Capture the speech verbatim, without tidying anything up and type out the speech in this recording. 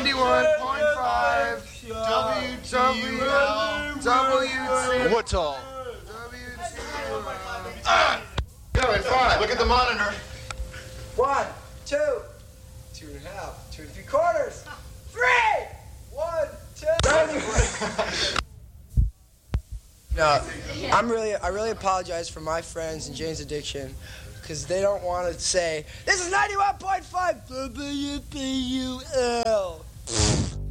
ninety-one point five W T L W T. What's all? Go in five. Look at the monitor. One, two, two and a half, two and three quarters, three, one, two. No, I'm really, I really apologize for my friends and Jane's Addiction, because they don't want to say, this is ninety-one point five W P U L.